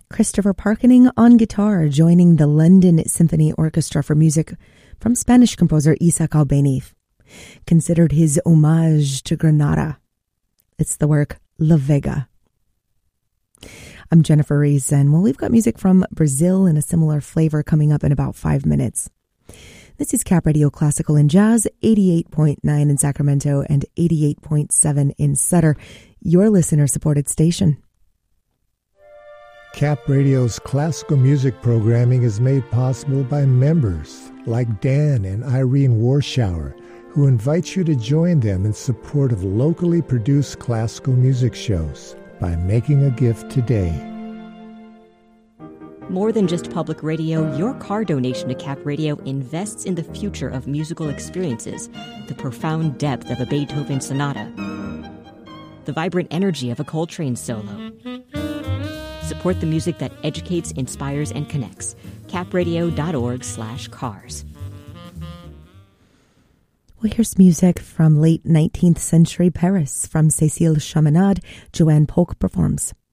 Christopher Parkening on guitar, joining the London Symphony Orchestra for music from Spanish composer Isaac Albéniz, considered his homage to Granada. It's the work La Vega. I'm Jennifer Rees, and we've got music from Brazil in a similar flavor coming up in about 5 minutes. This is Cap Radio Classical and Jazz, 88.9 in Sacramento and 88.7 in Sutter, your listener-supported station. Cap Radio's classical music programming is made possible by members like Dan and Irene Warschauer, who invite you to join them in support of locally produced classical music shows by making a gift today. More than just public radio, your car donation to Cap Radio invests in the future of musical experiences, the profound depth of a Beethoven sonata, the vibrant energy of a Coltrane solo. Support the music that educates, inspires, and connects. capradio.org/cars. Well, here's music from late 19th century Paris from Cécile Chaminade. Joanne Polk performs.